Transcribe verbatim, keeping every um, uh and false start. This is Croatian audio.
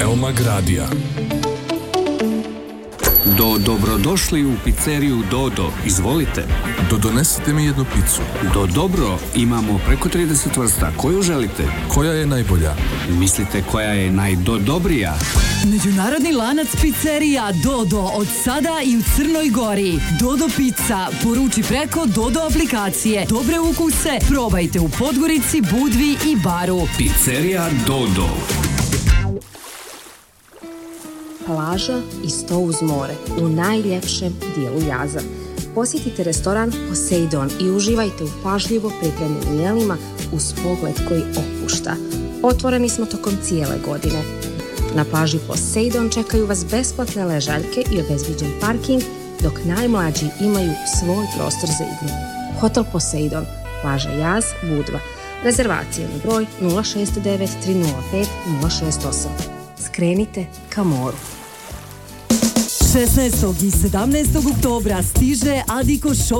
Telmag radija. Do, dobrodošli u pizzeriju Dodo. Izvolite. Do, donesite mi jednu picu. Do, dobro. Imamo preko trideset vrsta. Koju želite? Koja je najbolja? Mislite koja je najdodobrija? Međunarodni lanac pizzerija Dodo od sada i u Crnoj Gori. Dodo pizza. Poruči preko Dodo aplikacije. Dobre ukuse probajte u Podgorici, Budvi i Baru. Pizzerija Dodo. Plaža i sto uz more u najljepšem dijelu jaza. Posjetite restoran Poseidon i uživajte u pažljivo pripremljenim jelima uz pogled koji opušta. Otvoreni smo tokom cijele godine. Na plaži Poseidon čekaju vas besplatne ležaljke i obezbiđen parking, dok najmlađi imaju svoj prostor za igru. Hotel Poseidon, plaža Jaz, Budva. Rezervacije na broj nula šest devet tri nula pet nula šest osam. Skrenite ka moru. šesnaestog i sedamnaestog oktobra stiže Adiko Shop